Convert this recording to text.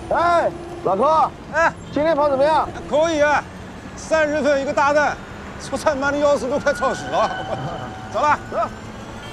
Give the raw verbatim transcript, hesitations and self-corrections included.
哎，老柯， 哎， 今天跑怎么样？ 可以啊，三十分一个大蛋，出餐慢的要死，都快超时了。走了。 走。